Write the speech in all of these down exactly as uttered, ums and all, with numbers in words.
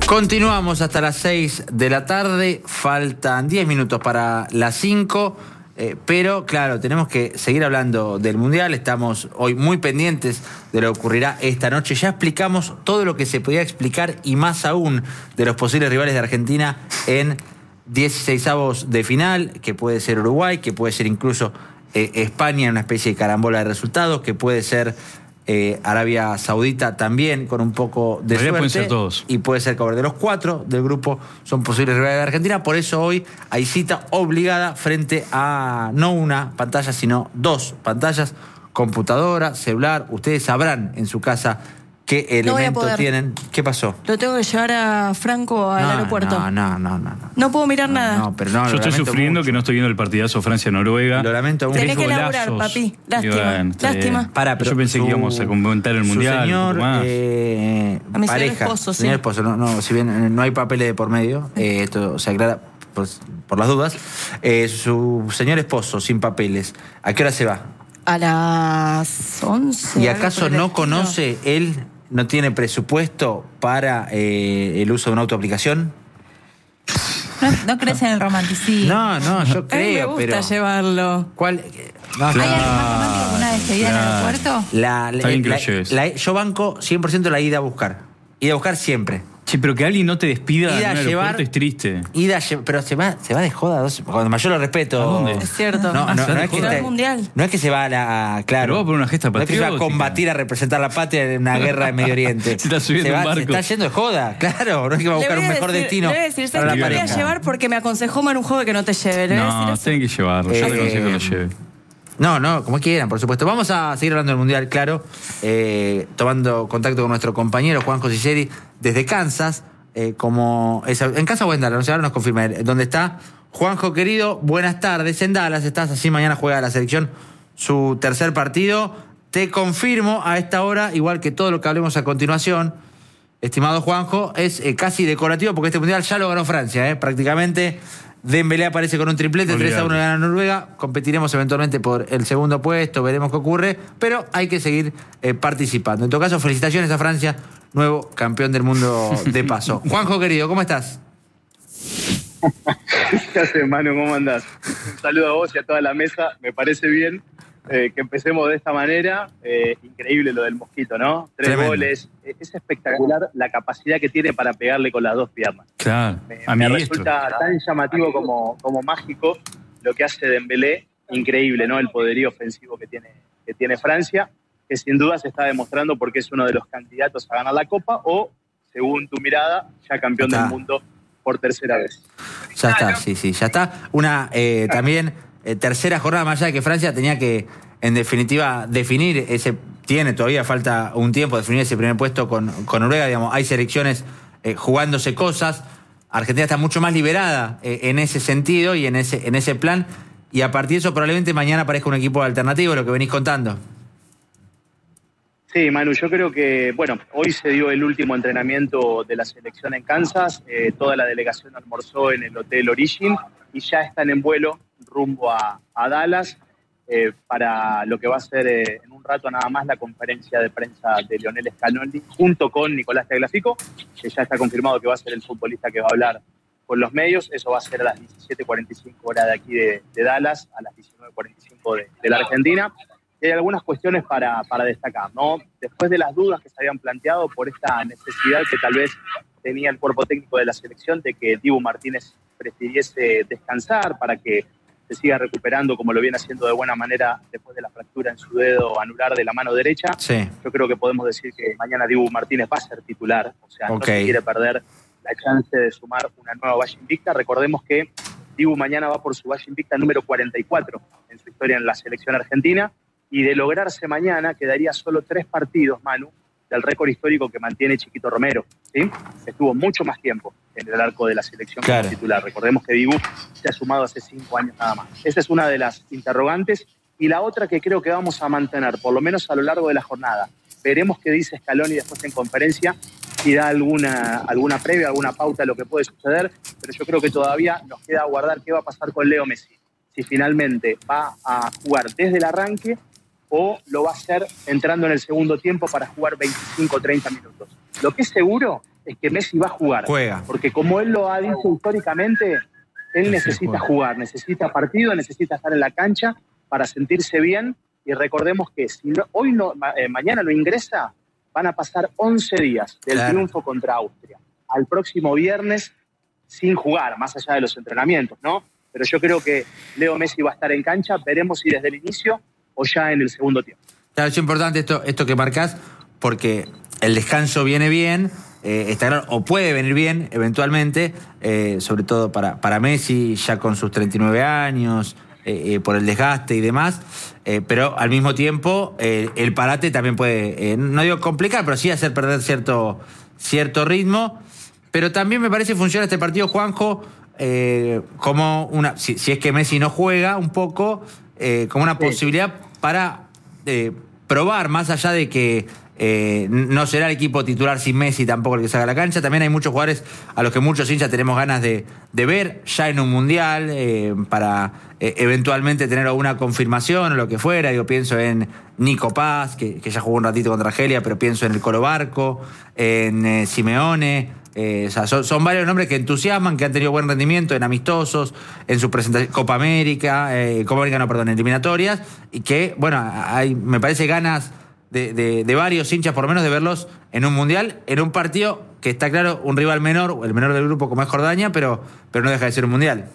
Continuamos hasta las seis de la tarde, faltan diez minutos para las cinco, eh, pero claro, tenemos que seguir hablando del Mundial, estamos hoy muy pendientes de lo que ocurrirá esta noche. Ya explicamos todo lo que se podía explicar y más aún de los posibles rivales de Argentina en dieciseisavos de final, que puede ser Uruguay, que puede ser incluso eh, España en una especie de carambola de resultados, que puede ser Eh, Arabia Saudita también, con un poco de suerte. Pueden ser todos. Y puede ser que de los cuatro del grupo son posibles rivales de Argentina. Por eso hoy hay cita obligada frente a no una pantalla, sino dos pantallas, computadora, celular. Ustedes sabrán en su casa qué elementos no tienen. ¿Qué pasó? Lo tengo que llevar a Franco al no, aeropuerto. No, no, no, no. No, no puedo mirar no, nada. No, pero no, Yo estoy sufriendo mucho. Que no estoy viendo el partidazo Francia-Noruega. Lo lamento mucho. Tenés que laburar, papi. Lástima. Bueno, Lástima. Para, pero yo pensé su, que íbamos a comentar el Mundial. Señor, más. Eh, a mi pareja, señor esposo, sí. Señor esposo, no, no, si bien no hay papeles de por medio, eh, esto se aclara por, por las dudas. Eh, su señor esposo, sin papeles, ¿a qué hora se va? A las once. ¿Y acaso no conoce él? ¿No tiene presupuesto para eh, el uso de una autoaplicación? No, no crees en el romanticismo. No, no, yo creo, a mí me gusta pero llevarlo. ¿Cuál? No, ¿Hay algo más romántico que una despedida en el aeropuerto? La, la, Está bien que la, lo lleves. la, yo banco cien por ciento la ida a buscar. Ida a buscar siempre. Che, pero que alguien no te despida Ida en a un llevar, aeropuerto es triste. Ida a llevar, pero se va, se va de joda. Dos, cuando mayor lo respeto. ¿A dónde? Es cierto. No, no, no, no es que está, te, mundial. no es que se va a la. Claro. Pero va por una gesta no es que se va a patriótica. combatir, a representar la patria en una guerra de Medio Oriente. Se está subiendo se va, un barco. Se está yendo de joda, claro. No es que va a buscar Le un voy a mejor decir, destino. Le voy a decir, para ¿sabes la qué voy a pareja? llevar? Porque me aconsejó Manu Jove que no te lleve. Le voy a No, decir eso. tienen que llevarlo. Yo Eh, te aconsejo que lo lleve. No, no, como quieran, por supuesto. Vamos a seguir hablando del Mundial, claro, eh, tomando contacto con nuestro compañero Juanjo Siceri desde Kansas. Eh, como es, en Kansas o en Dallas, no sé, ahora nos confirma él, dónde está. Juanjo, querido, buenas tardes. En Dallas estás, así mañana juega la selección su tercer partido. Te confirmo a esta hora, igual que todo lo que hablemos a continuación, estimado Juanjo, es eh, casi decorativo porque este Mundial ya lo ganó Francia, eh, prácticamente. Dembélé aparece con un triplete, Olvidate. tres a uno gana Noruega. Competiremos eventualmente por el segundo puesto, veremos qué ocurre, pero hay que seguir eh, participando. En todo caso, felicitaciones a Francia, nuevo campeón del mundo de paso. Juanjo, querido, ¿cómo estás? ¿Qué haces, Manu? ¿Cómo andás? Un saludo a vos y a toda la mesa. Me parece bien eh, que empecemos de esta manera. Eh, increíble lo del Mosquito, ¿no? Tres Tremendo. goles. Es espectacular la capacidad que tiene para pegarle con las dos piernas. Claro. Me, a me mi resulta tan llamativo como, como mágico lo que hace Dembélé. Increíble, ¿no? El poderío ofensivo que tiene, que tiene Francia, que sin duda se está demostrando porque es uno de los candidatos a ganar la Copa o, según tu mirada, ya campeón Está. del mundo por tercera vez. Ya está, sí, sí, ya está. Una eh, también eh, tercera jornada, más allá de que Francia tenía que, en definitiva, definir ese. Tiene todavía falta un tiempo definir ese primer puesto con, con Noruega, digamos. Hay selecciones eh, jugándose cosas. Argentina está mucho más liberada eh, en ese sentido y en ese, en ese plan. Y a partir de eso, probablemente mañana aparezca un equipo alternativo, lo que venís contando. Sí, Manu, yo creo que, bueno, hoy se dio el último entrenamiento de la selección en Kansas. Eh, toda la delegación almorzó en el Hotel Origin y ya están en vuelo rumbo a, a Dallas. Eh, para lo que va a ser eh, en un rato nada más la conferencia de prensa de Lionel Scaloni junto con Nicolás Tagliafico, que ya está confirmado que va a ser el futbolista que va a hablar con los medios. Eso va a ser a las diecisiete cuarenta y cinco horas de aquí de, de Dallas, a las diecinueve cuarenta y cinco de, de la Argentina. Y hay algunas cuestiones para, para destacar, ¿no? Después de las dudas que se habían planteado por esta necesidad que tal vez tenía el cuerpo técnico de la selección de que Dibu Martínez prefiriese descansar para que se siga recuperando como lo viene haciendo de buena manera después de la fractura en su dedo anular de la mano derecha. Sí. Yo creo que podemos decir que mañana Dibu Martínez va a ser titular, o sea, Okay. no se quiere perder la chance de sumar una nueva valla invicta. Recordemos que Dibu mañana va por su valla invicta número cuarenta y cuatro en su historia en la selección argentina, y de lograrse mañana quedaría solo tres partidos, Manu, del récord histórico que mantiene Chiquito Romero, ¿sí? Estuvo mucho más tiempo en el arco de la selección Claro. como titular. Recordemos que Dibu se ha sumado hace cinco años nada más. Esa es una de las interrogantes. Y la otra que creo que vamos a mantener, por lo menos a lo largo de la jornada. Veremos qué dice Scaloni después en conferencia, si da alguna, alguna previa, alguna pauta de lo que puede suceder, pero yo creo que todavía nos queda aguardar qué va a pasar con Leo Messi. Si finalmente va a jugar desde el arranque o lo va a hacer entrando en el segundo tiempo para jugar veinticinco o treinta minutos. Lo que es seguro es que Messi va a jugar. Juega. Porque como él lo ha dicho históricamente, él Sí, necesita juega. jugar, necesita partido, necesita estar en la cancha para sentirse bien. Y recordemos que si no, hoy no, ma, eh, mañana no ingresa, van a pasar once días del Claro. triunfo contra Austria al próximo viernes sin jugar, más allá de los entrenamientos, ¿no? Pero yo creo que Leo Messi va a estar en cancha, veremos si desde el inicio o ya en el segundo tiempo. Claro, es importante esto, esto que marcás, porque el descanso viene bien, eh, está claro, o puede venir bien eventualmente, eh, sobre todo para, para Messi, ya con sus treinta y nueve años, eh, eh, por el desgaste y demás, eh, pero al mismo tiempo eh, el parate también puede, eh, no digo complicar, pero sí hacer perder cierto, cierto ritmo. Pero también me parece que funciona este partido, Juanjo, eh, como una, si, si es que Messi no juega un poco, eh, como una Sí. posibilidad para eh, probar, más allá de que eh, no será el equipo titular sin Messi tampoco el que salga a la cancha. También hay muchos jugadores a los que muchos hinchas tenemos ganas de, de ver ya en un mundial, eh, para eh, eventualmente tener alguna confirmación o lo que fuera. Yo pienso en Nico Paz, que, que ya jugó un ratito contra Argelia, pero pienso en el Colo Barco, en eh, Simeone. Eh, o sea, son, son varios nombres que entusiasman, que han tenido buen rendimiento en amistosos, en su presentación, Copa América, eh, Copa América no, perdón, en eliminatorias, y que, bueno, hay, me parece, ganas de, de, de varios hinchas, por lo menos, de verlos en un mundial, en un partido que está claro, un rival menor, el menor del grupo como es Jordania, pero, pero no deja de ser un mundial.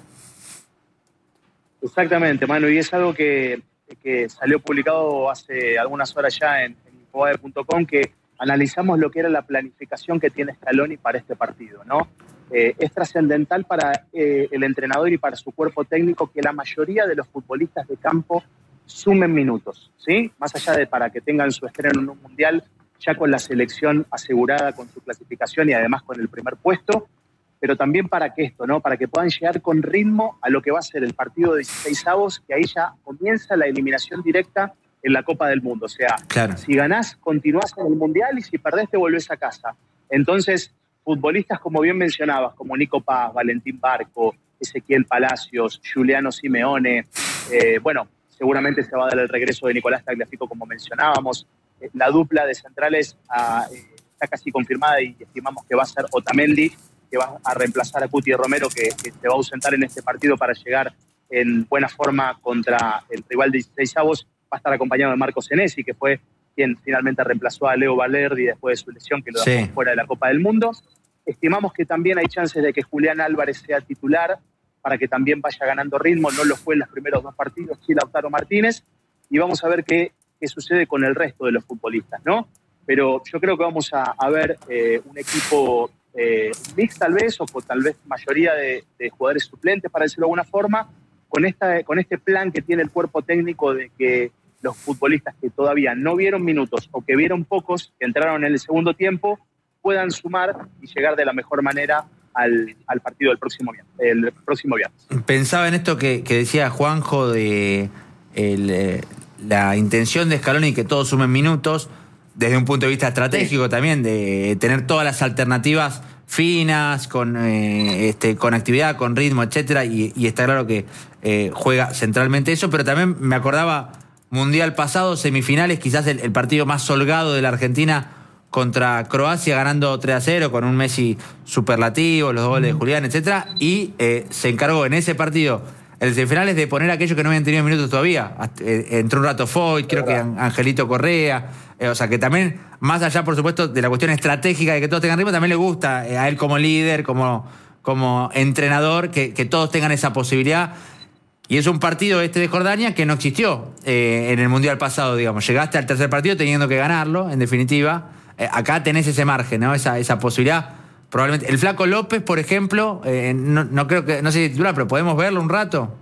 Exactamente, Manu, y es algo que, que salió publicado hace algunas horas ya en, en infobae punto com, que analizamos lo que era la planificación que tiene Scaloni para este partido, ¿no? Eh, es trascendental para eh, el entrenador y para su cuerpo técnico que la mayoría de los futbolistas de campo sumen minutos, ¿sí? Más allá de para que tengan su estreno en un mundial, ya con la selección asegurada, con su clasificación y además con el primer puesto, pero también para que esto, ¿no? Para que puedan llegar con ritmo a lo que va a ser el partido de dieciseisavos, que ahí ya comienza la eliminación directa en la Copa del Mundo. O sea, Claro. si ganás, continuás en el Mundial, y si perdés, te volvés a casa. Entonces, futbolistas, como bien mencionabas, como Nico Paz, Valentín Barco, Ezequiel Palacios, Giuliano Simeone, eh, bueno, seguramente se va a dar el regreso de Nicolás Tagliafico, como mencionábamos. Eh, la dupla de centrales ah, eh, está casi confirmada y estimamos que va a ser Otamendi, que va a reemplazar a Cuti Romero, que, que se va a ausentar en este partido para llegar en buena forma contra el rival de dieciseisavos. Va a estar acompañado de Marco Senesi, que fue quien finalmente reemplazó a Leo Valerdi después de su lesión, que lo dejó Sí. fuera de la Copa del Mundo. Estimamos que también hay chances de que Julián Álvarez sea titular, para que también vaya ganando ritmo. No lo fue en los primeros dos partidos, sí Lautaro Martínez. Y vamos a ver qué, qué sucede con el resto de los futbolistas, ¿no? Pero yo creo que vamos a, a ver eh, un equipo eh, mix tal vez, o con tal vez mayoría de, de jugadores suplentes, para decirlo de alguna forma, con, esta, con este plan que tiene el cuerpo técnico de que los futbolistas que todavía no vieron minutos o que vieron pocos, que entraron en el segundo tiempo, puedan sumar y llegar de la mejor manera al, al partido del próximo viernes, el próximo viernes. Pensaba en esto que, que decía Juanjo de el, eh, la intención de Scaloni que todos sumen minutos, desde un punto de vista estratégico sí. también, de tener todas las alternativas finas, con, eh, este, con actividad, con ritmo, etcétera, y, y está claro que eh, juega centralmente eso, pero también me acordaba Mundial pasado, semifinales, quizás el, el partido más holgado de la Argentina contra Croacia, ganando tres a cero, con un Messi superlativo, los dos goles de Julián, etcétera, y eh, se encargó en ese partido, en semifinales, de poner a aquellos que no habían tenido minutos todavía. Hasta, eh, entró un rato Foyt, creo que Angelito Correa, eh, o sea que también, más allá, por supuesto, de la cuestión estratégica de que todos tengan ritmo, también le gusta eh, a él como líder, como, como entrenador, que, que todos tengan esa posibilidad. Y es un partido este de Jordania que no existió eh, en el Mundial pasado, digamos. Llegaste al tercer partido teniendo que ganarlo, en definitiva. Eh, acá tenés ese margen, ¿no? Esa, esa posibilidad. Probablemente. El Flaco López, por ejemplo, eh, no, no creo que, no sé si titular, pero podemos verlo un rato.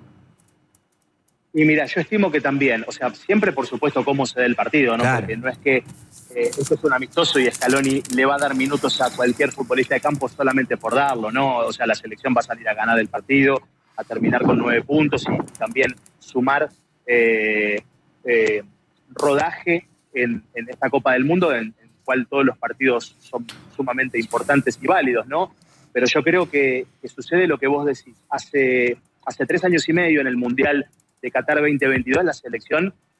Y mira, yo estimo que también, o sea, siempre por supuesto cómo se dé el partido, ¿no? Claro. Porque no es que eh, esto es un amistoso y Scaloni le va a dar minutos a cualquier futbolista de campo solamente por darlo, ¿no? O sea, la selección va a salir a ganar el partido, a terminar con nueve puntos y también sumar eh, eh, rodaje en, en esta Copa del Mundo, en, en cual todos los partidos son sumamente importantes y válidos, ¿no? Pero yo creo que, que sucede lo que vos decís. Hace, hace tres años y medio en el Mundial de Qatar veinte veintidós la selección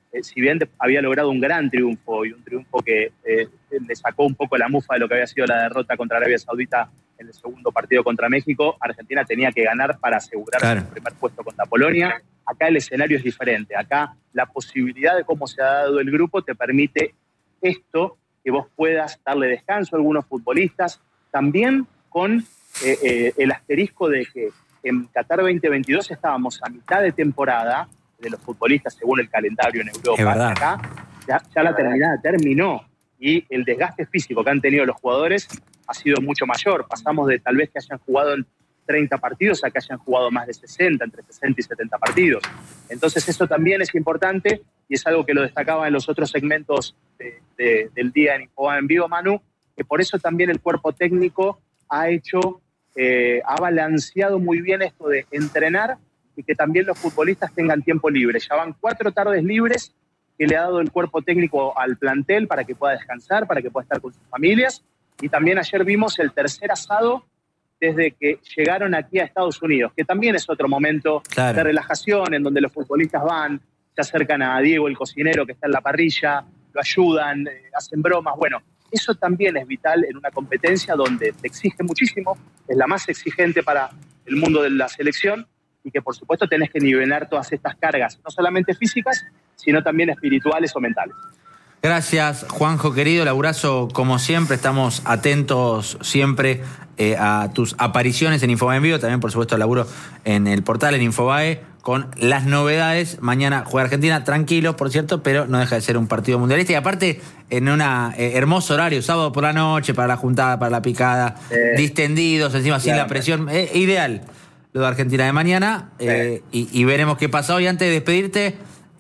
eh, si bien había logrado un gran triunfo y un triunfo que eh, le sacó un poco la mufa de lo que había sido la derrota contra Arabia Saudita en el segundo partido contra México, Argentina tenía que ganar para asegurar claro. el primer puesto contra Polonia. Acá el escenario es diferente. Acá la posibilidad de cómo se ha dado el grupo te permite esto, que vos puedas darle descanso a algunos futbolistas, también con eh, eh, el asterisco de que en Qatar veinte veintidós estábamos a mitad de temporada de los futbolistas según el calendario en Europa. Acá ya, ya la terminada terminó y el desgaste físico que han tenido los jugadores ha sido mucho mayor. Pasamos de tal vez que hayan jugado en treinta partidos a que hayan jugado más de sesenta, entre sesenta y setenta partidos. Entonces eso también es importante y es algo que lo destacaba en los otros segmentos de, de, del día en Infobae en vivo, Manu, que por eso también el cuerpo técnico ha hecho, eh, ha balanceado muy bien esto de entrenar y que también los futbolistas tengan tiempo libre. Ya van cuatro tardes libres que le ha dado el cuerpo técnico al plantel para que pueda descansar, para que pueda estar con sus familias. Y también ayer vimos el tercer asado desde que llegaron aquí a Estados Unidos, que también es otro momento claro. de relajación en donde los futbolistas van, se acercan a Diego, el cocinero que está en la parrilla, lo ayudan, eh, hacen bromas. Bueno, eso también es vital en una competencia donde te exige muchísimo, es la más exigente para el mundo de la selección y que por supuesto tenés que nivelar todas estas cargas, no solamente físicas, sino también espirituales o mentales. Gracias, Juanjo, querido. Laburazo, como siempre. Estamos atentos siempre eh, a tus apariciones en Infobae en vivo. También, por supuesto, laburo en el portal, en Infobae, con las novedades. Mañana juega Argentina, tranquilo, por cierto, pero no deja de ser un partido mundialista. Y aparte, en un eh, hermoso horario, sábado por la noche, para la juntada, para la picada, eh, distendidos, encima sin la presión. Eh, ideal lo de Argentina de mañana. Eh, y, y veremos qué pasa hoy. Antes de despedirte...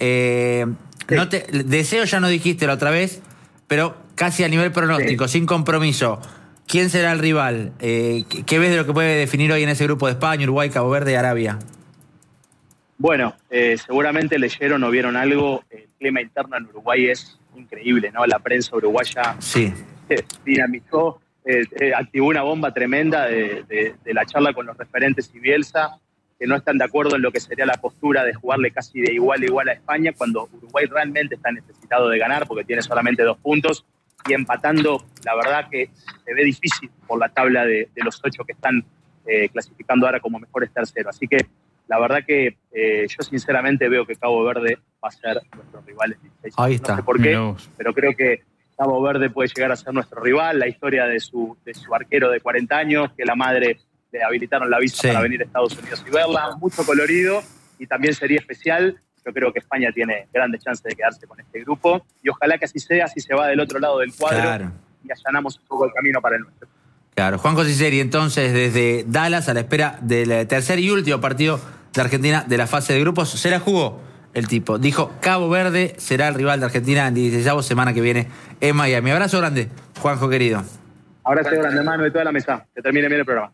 Eh, Sí. No te, deseo ya no dijiste la otra vez, pero casi a nivel pronóstico, sí. sin compromiso. ¿Quién será el rival? Eh, ¿qué, ¿Qué ves de lo que puede definir hoy en ese grupo de España, Uruguay, Cabo Verde y Arabia? Bueno, eh, seguramente leyeron o vieron algo. El clima interno en Uruguay es increíble, ¿no? La prensa uruguaya sí. eh, dinamizó, eh, eh, activó una bomba tremenda de, de, de la charla con los referentes y Bielsa, que no están de acuerdo en lo que sería la postura de jugarle casi de igual a igual a España, cuando Uruguay realmente está necesitado de ganar porque tiene solamente dos puntos y empatando, la verdad que se ve difícil por la tabla de, de los ocho que están eh, clasificando ahora como mejores terceros. Así que la verdad que eh, yo sinceramente veo que Cabo Verde va a ser nuestro rival en dieciséis. Ahí está. No sé por qué, pero creo que Cabo Verde puede llegar a ser nuestro rival. La historia de su, de su arquero de cuarenta años, que la madre... le habilitaron la visa sí. para venir a Estados Unidos y verla, mucho colorido y también sería especial. Yo creo que España tiene grandes chances de quedarse con este grupo y ojalá que así sea, así se va del otro lado del cuadro claro. y allanamos un poco el camino para el nuestro. Claro, Juanjo Ciceri entonces desde Dallas a la espera del tercer y último partido de Argentina de la fase de grupos. Se la jugó el tipo, dijo Cabo Verde será el rival de Argentina en dieciséis semana que viene en Miami. Abrazo grande, Juanjo querido. Abrazo grande, mano de toda la mesa. Que termine bien el programa.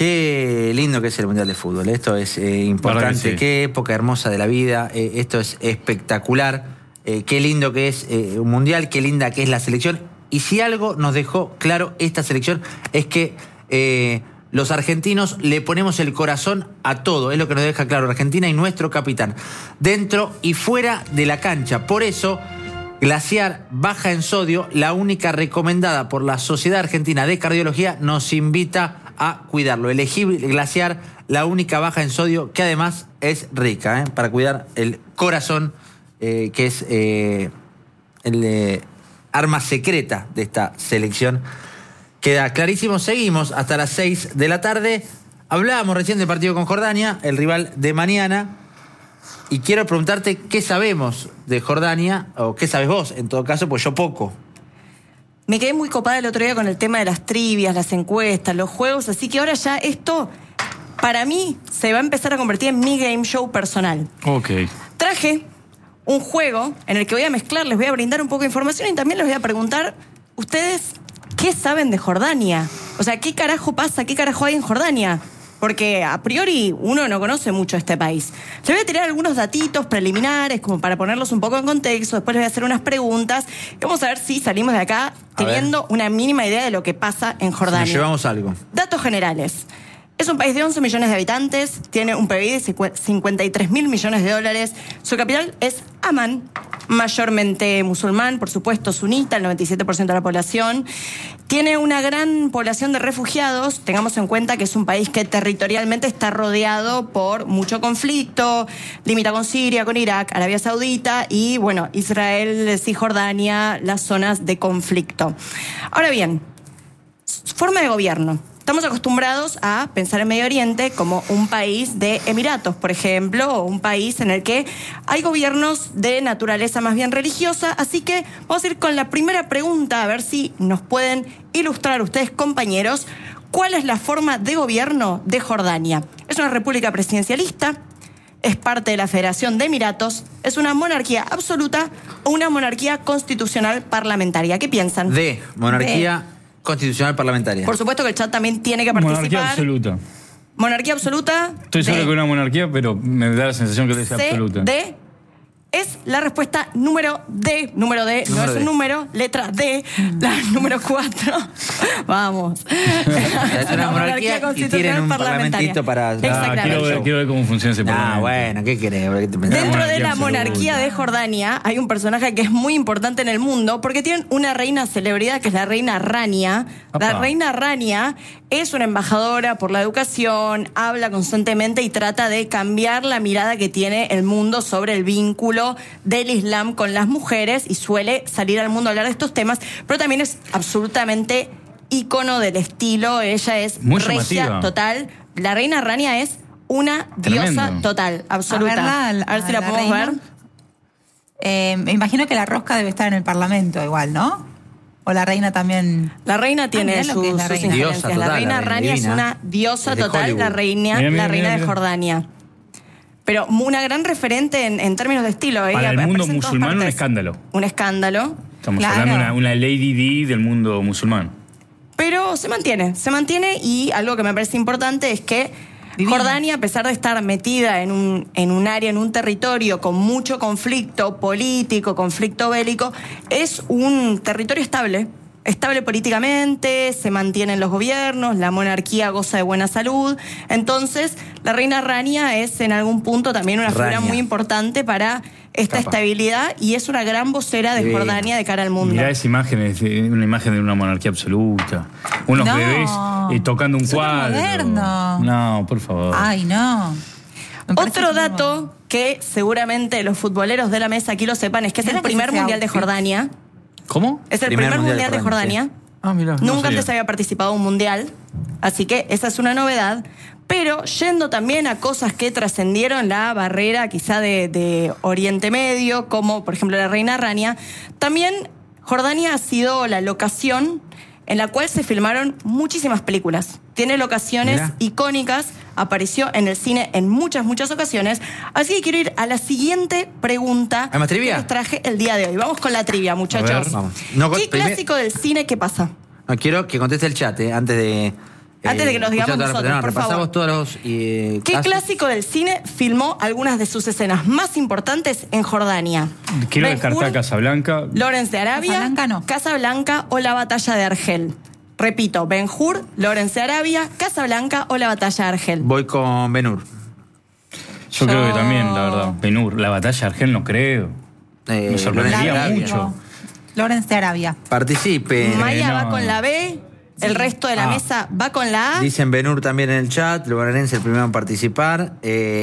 Qué lindo que es el Mundial de Fútbol. Esto es eh, importante. Sí. Qué época hermosa de la vida. Eh, esto es espectacular. Eh, qué lindo que es eh, un Mundial. Qué linda que es la selección. Y si algo nos dejó claro esta selección es que eh, los argentinos le ponemos el corazón a todo. Es lo que nos deja claro Argentina y nuestro capitán. Dentro y fuera de la cancha. Por eso... Glaciar baja en sodio, la única recomendada por la Sociedad Argentina de Cardiología, nos invita a cuidarlo. Elegí Glaciar, la única baja en sodio, que además es rica, ¿eh? para cuidar el corazón, eh, que es eh, el eh, arma secreta de esta selección. Queda clarísimo, seguimos hasta las seis de la tarde. Hablábamos recién del partido con Jordania, el rival de mañana. Y quiero preguntarte qué sabemos de Jordania, o qué sabes vos, en todo caso, pues yo poco. Me quedé muy copada el otro día con el tema de las trivias, las encuestas, los juegos, así que ahora ya esto, para mí, se va a empezar a convertir en mi game show personal. Ok. Traje un juego en el que voy a mezclar, les voy a brindar un poco de información y también les voy a preguntar, ¿ustedes qué saben de Jordania? O sea, ¿qué carajo pasa, qué carajo hay en Jordania? Porque a priori uno no conoce mucho este país. Les voy a tirar algunos datitos preliminares como para ponerlos un poco en contexto, después les voy a hacer unas preguntas y vamos a ver si salimos de acá teniendo una mínima idea de lo que pasa en Jordania. Nos llevamos algo. Datos generales. Es un país de once millones de habitantes, tiene un P I B de cincuenta y tres mil millones de dólares, su capital es Amán mayormente musulmán, por supuesto sunita, el noventa y siete por ciento de la población. Tiene una gran población de refugiados. Tengamos en cuenta que es un país que territorialmente está rodeado por mucho conflicto, limita con Siria, con Irak, Arabia Saudita y, bueno, Israel, Cisjordania, las zonas de conflicto. Ahora bien, forma de gobierno. Estamos acostumbrados a pensar en Medio Oriente como un país de Emiratos, por ejemplo, o un país en el que hay gobiernos de naturaleza más bien religiosa. Así que vamos a ir con la primera pregunta, a ver si nos pueden ilustrar ustedes, compañeros, cuál es la forma de gobierno de Jordania. ¿Es una república presidencialista? ¿Es parte de la Federación de Emiratos? ¿Es una monarquía absoluta o una monarquía constitucional parlamentaria? ¿Qué piensan? De monarquía de... constitucional parlamentaria. Por supuesto que el chat también tiene que participar. Monarquía absoluta. Monarquía absoluta. Estoy seguro que es una monarquía, pero me da la sensación que es absoluta. De es la respuesta número D. Número D, número no es D. Un número. Letra D, la número cuatro. Vamos. Es una monarquía y tienen un parlamentito para... Ah, quiero, ver, quiero ver cómo funciona ese parlamento. Ah, bueno, ¿qué querés? Dentro de la monarquía de Jordania hay un personaje que es muy importante en el mundo porque tienen una reina celebridad que es la reina Rania. La Apa. reina Rania es una embajadora por la educación, habla constantemente y trata de cambiar la mirada que tiene el mundo sobre el vínculo del Islam con las mujeres y suele salir al mundo a hablar de estos temas, pero también es absolutamente ícono del estilo. Ella es muy regia llamativa. Total. La reina Rania es una Tremendo. diosa total, absoluta. A, verla, a ver si la, la podemos reina. ver. Eh, me imagino que la rosca debe estar en el Parlamento igual, ¿no? O la reina también. La reina tiene Ah, mirá lo que sus, es la sus reina. injerencias. Diosa la total, reina la reina Rania es divina. una diosa Es de total, Hollywood. la reina, Mirá, mirá, la reina mirá, de mirá. Jordania. Pero una gran referente en, en términos de estilo. Para Ella el mundo aparece en todas musulmán, un partes. escándalo. Un escándalo. Estamos Claro. hablando de una, una Lady D del mundo musulmán. Pero se mantiene, se mantiene y algo que me parece importante es que Divina. Jordania, a pesar de estar metida en un, en un área, en un territorio con mucho conflicto político, conflicto bélico, es un territorio estable. Estable políticamente, se mantienen los gobiernos, la monarquía goza de buena salud. Entonces, la reina Rania es en algún punto también una figura Rania. muy importante para esta Capa. estabilidad y es una gran vocera de Divina. Jordania de cara al mundo. Mirá esa imagen, es una imagen de una monarquía absoluta. Unos No. bebés eh, tocando un Súper cuadro. moderno. No, por favor. Ay, no. Me parece Otro súper dato moderno. que seguramente los futboleros de la mesa aquí lo sepan es que es Mira el que primer ese mundial de outfit. Jordania. ¿Cómo? Es el primer, mundial, de Jordania. Ah, mira. Nunca antes había participado en un mundial, así que esa es una novedad. Pero yendo también a cosas que trascendieron la barrera quizá de, de Oriente Medio, como por ejemplo la reina Rania, también Jordania ha sido la locación en la cual se filmaron muchísimas películas. Tiene locaciones Mirá. icónicas, apareció en el cine en muchas, muchas ocasiones. Así que quiero ir a la siguiente pregunta ¿Hay más trivia? que les traje el día de hoy. Vamos con la trivia, muchachos. A ver, vamos. No, ¿Qué primer- clásico del cine qué pasa? No, quiero que conteste el chat, eh, antes de... Antes de que nos digamos escuchar todas las- nosotros, no, por repasamos favor. todos los... eh, ¿Qué casos. clásico del cine filmó algunas de sus escenas más importantes en Jordania? Quiero Ben descartar Hur, Casablanca. Lawrence de Arabia, Casablanca no. Casablanca o la batalla de Argel. Repito, Ben Hur, Lawrence de Arabia, Casablanca o la batalla de Argel. Voy con Ben-Hur. Yo, Yo- creo que también, la verdad. Ben-Hur. La batalla de Argel no creo. Eh, Me sorprendería Lawrence de Arabia. mucho. Lawrence de Arabia. Participe. Maya no. va con la B, el resto de la Ah. mesa va con la A. Dicen Ben-Hur también en el chat, Lugarense el primero en participar.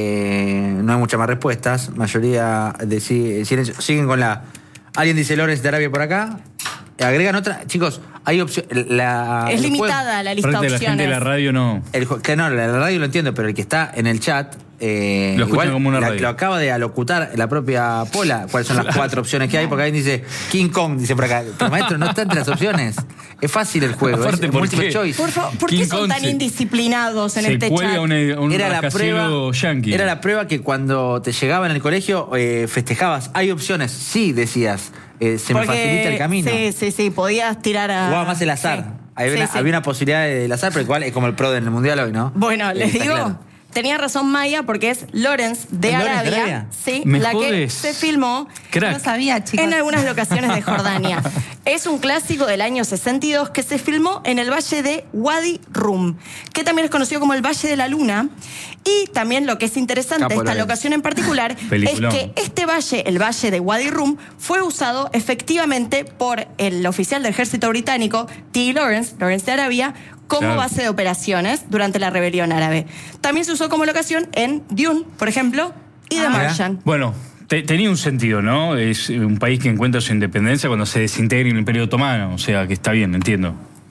Eh, no hay muchas más respuestas. Mayoría de sí- silencio. Siguen con la. Alguien dice Lawrence de Arabia por acá. Agregan otra. Chicos, hay opciones. La, Es el limitada la lista de Parte de la gente de opciones. la radio no. El, jue- que no, la, la radio lo entiendo, pero el que está en el chat. Eh, Lo escuchan igual como una la- radio. lo acaba de alocutar la propia Pola. ¿Cuáles son las cuatro opciones que hay? Porque ahí dice King Kong, dice por acá. Pero maestro, no está entre las opciones. Es fácil el juego. Aparte, es ¿por multiple qué? choice. Por favor, ¿por King qué son Kong tan se- indisciplinados en Se este cuelga chat? un, un Era la prueba. rascacielos yankee. Era la prueba que cuando te llegaba en el colegio eh, festejabas. Hay opciones. Sí, decías. eh, se me Porque- facilita el camino. Sí, sí, sí, podías tirar a... Jugaba más el azar. Sí. Había, Sí, una, sí. había una posibilidad del azar, pero igual es como el pro del mundial hoy, ¿no? Bueno, Eh, les está digo, claro. tenía razón Maya porque es Lawrence de ¿Lawrence de Arabia. Arabia? Sí, Me la jodes. que se filmó Crack. No sabía, chicos. en algunas locaciones de Jordania. Es un clásico del año sesenta y dos que se filmó en el valle de Wadi Rum, que también es conocido como el Valle de la Luna. Y también lo que es interesante Capo de esta Lorenz. locación en particular es Peliculón. que este valle, el Valle de Wadi Rum, fue usado efectivamente por el oficial del ejército británico, T. Lawrence, Lawrence de Arabia, como Claro. base de operaciones durante la rebelión árabe. También se usó como locación en Dune, por ejemplo, y The Ah, Martian. Bueno, te- tenía un sentido, ¿no? Es un país que encuentra su independencia cuando se desintegra en el Imperio Otomano. O sea, que está bien, entiendo.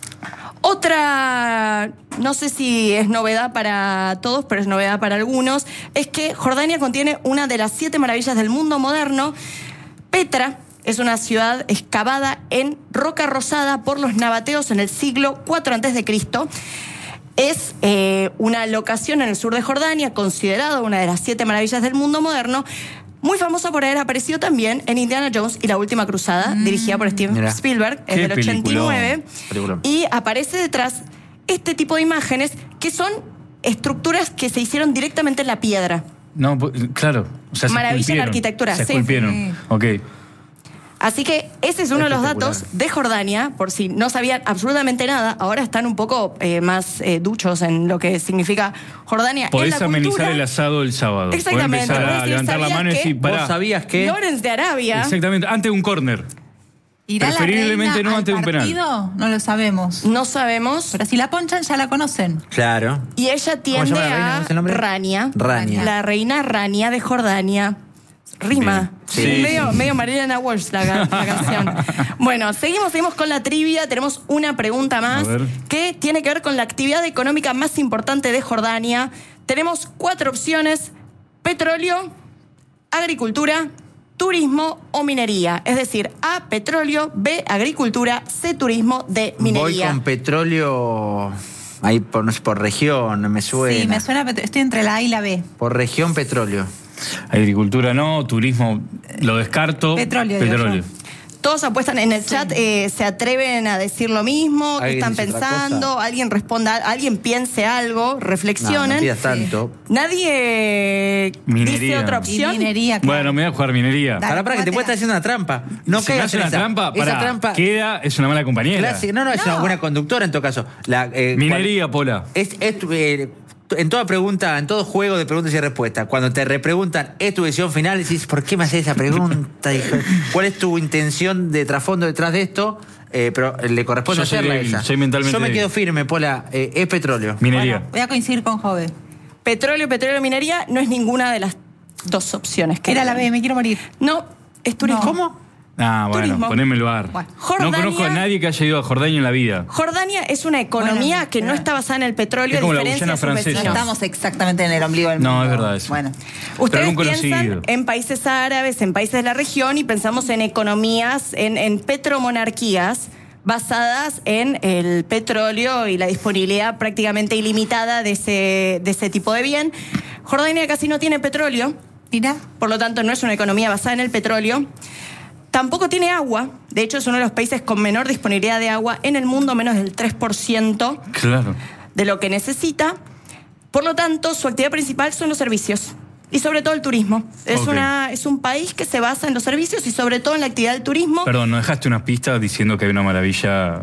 Otra, no sé si es novedad para todos, pero es novedad para algunos, es que Jordania contiene una de las siete maravillas del mundo moderno. Petra es una ciudad excavada en roca rosada por los nabateos en el siglo cuatro antes de Cristo. Es eh, una locación en el sur de Jordania, considerada una de las siete maravillas del mundo moderno, muy famosa por haber aparecido también en Indiana Jones y la Última Cruzada, dirigida por Steven Mira. Spielberg, es Qué del ochenta y nueve. Peliculón. Y aparece detrás este tipo de imágenes que son estructuras que se hicieron directamente en la piedra. No, po- claro. O sea, se Maravilla en la esculpieron. arquitectura, Se sí. esculpieron. Sí. Ok. Así que ese es uno de los Espectacular. datos de Jordania, por si no sabían absolutamente nada, ahora están un poco eh, más eh, duchos en lo que significa Jordania. Podés en la amenizar cultura. el asado el sábado. Podés Exactamente. empezar Podés a decir, levantar la ¿sabías mano y que decir, ¿Vos pará. sabías que? Lawrence de Arabia. Exactamente, ante un córner. ¿Irá la Preferiblemente reina no al ante un penal. partido? No lo sabemos. No sabemos. Pero si la ponchan ya la conocen. Claro. Y ella ¿Cómo se tiende llama la reina? ¿Cómo a es el nombre? Rania. Rania. La reina Rania de Jordania. Rima. Bien. Sí, medio, sí. medio Marilena Walsh la, la canción. Bueno, seguimos, seguimos con la trivia. Tenemos una pregunta más A ver. que tiene que ver con la actividad económica más importante de Jordania. Tenemos cuatro opciones: petróleo, agricultura, turismo o minería. Es decir, A, petróleo, B, agricultura, C, turismo, D, Voy minería. con petróleo. Ahí por, no sé, por región, me suena. Sí, me suena, pero estoy entre la A y la B. Por región, petróleo. Agricultura no, turismo lo descarto. Petróleo, digo Petróleo. yo. Todos apuestan en el chat, eh, se atreven a decir lo mismo, qué ¿Alguien están dice otra pensando, cosa? alguien responda, alguien piense algo, No, reflexionen. no pidas tanto. Nadie Minería. dice otra Y opción. minería, claro. Bueno, me voy a jugar minería. Dale, Para, para, que te jugátela. puede estar haciendo una trampa. No si me caigas hace en una esa. trampa, Esa pará, trampa. queda, es una mala compañera. Clásica. No, no, es No. una buena conductora en todo caso. La, eh, Minería, Pola. cual- Es, es tu- eh, en toda pregunta, en todo juego de preguntas y respuestas, cuando te repreguntan, ¿es tu decisión final? Decís, ¿por qué me haces esa pregunta? hijo? ¿Cuál es tu intención de trasfondo detrás de esto? Eh, pero le corresponde Yo soy hacerla débil, esa. soy mentalmente Yo me débil. quedo firme, Pola. Eh, es petróleo. Minería. Voy a coincidir con Jove. Petróleo, petróleo, minería no es ninguna de las dos opciones. Que Era la B, me quiero morir. No, es turismo. No. ¿Cómo? Ah, bueno, Turismo. poneme el bar. Bueno. No Jordania- conozco a nadie que haya ido a Jordania en la vida. Jordania es una economía Bueno, que no pero- está basada en el petróleo, Es a como la diferencia de Guyana sus francesa. No vecinos. estamos exactamente en el ombligo del mundo. No, es verdad eso. Bueno. Ustedes algún piensan conocido. en países árabes, en países de la región y pensamos en economías, en, en petromonarquías basadas en el petróleo y la disponibilidad prácticamente ilimitada de ese, de ese tipo de bien. Jordania casi no tiene petróleo, Mira. por lo tanto no es una economía basada en el petróleo. Tampoco tiene agua, de hecho es uno de los países con menor disponibilidad de agua en el mundo, menos del tres por ciento Claro. de lo que necesita. Por lo tanto, su actividad principal son los servicios y sobre todo el turismo. Es, Ok. una, es un país que se basa en los servicios y sobre todo en la actividad del turismo. Perdón, ¿no dejaste una pista diciendo que hay una maravilla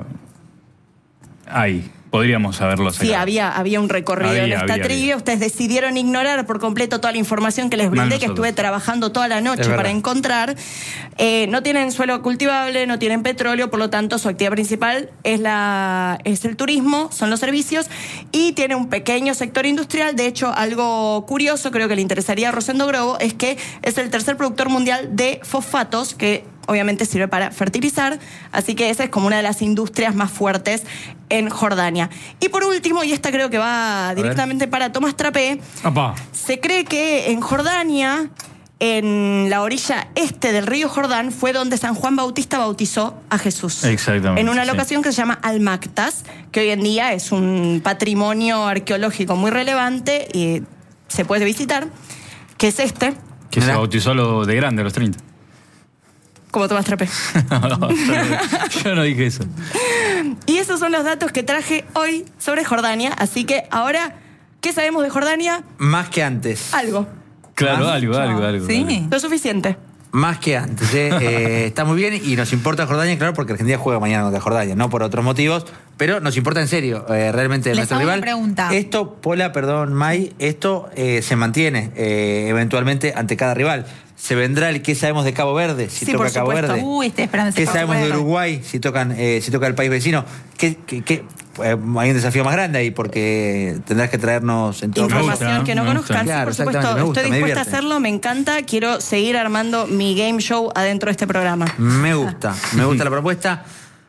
ahí? Podríamos haberlo sacado. Sí, había, había un recorrido Había, en esta había, trivia. había. Ustedes decidieron ignorar por completo toda la información que les brindé, Mal que nosotros. estuve trabajando toda la noche Es para verdad. encontrar. Eh, no tienen suelo cultivable, no tienen petróleo, por lo tanto su actividad principal es, la, es el turismo, son los servicios, y tiene un pequeño sector industrial. De hecho, algo curioso, creo que le interesaría a Rosendo Grobo, es que es el tercer productor mundial de fosfatos, que obviamente sirve para fertilizar, así que esa es como una de las industrias más fuertes en Jordania. Y por último, y esta creo que va directamente para Tomás Trapé, Apá. se cree que en Jordania, en la orilla este del río Jordán, fue donde San Juan Bautista bautizó a Jesús. Exactamente, En una sí. locación que se llama Al-Maktas, que hoy en día es un patrimonio arqueológico muy relevante y se puede visitar, que es este, Que se Mirá. bautizó a lo de grande, a los treinta. como Tomás Trapé. No, no, yo, no, yo no dije eso. Y esos son los datos que traje hoy sobre Jordania, así que ahora ¿Qué sabemos de Jordania? Más que antes. Algo. Claro, ¿Ah? algo, algo, algo. Sí. algo. Lo suficiente. Más que antes. ¿eh? Eh, está muy bien y nos importa Jordania, claro, porque Argentina juega mañana contra Jordania, no por otros motivos, pero nos importa en serio, eh, realmente Les nuestro hago una rival. pregunta. Esto, Pola, perdón, May, esto eh, se mantiene eh, eventualmente ante cada rival. Se vendrá el qué sabemos de Cabo Verde, si Sí, toca por Cabo supuesto. Verde. Uy, estoy esperando ese ¿Qué Cabo sabemos de Verde. Uruguay si tocan, eh, si toca el país vecino? ¿Qué, qué, qué? Eh, hay un desafío más grande ahí porque tendrás que traernos en todo Me gusta, Información que no me gusta. conozcan. Sí, Claro, por supuesto, exactamente, me gusta, estoy me dispuesta a divierte. hacerlo, me encanta. Quiero seguir armando mi game show adentro de este programa. Me gusta, me gusta la propuesta.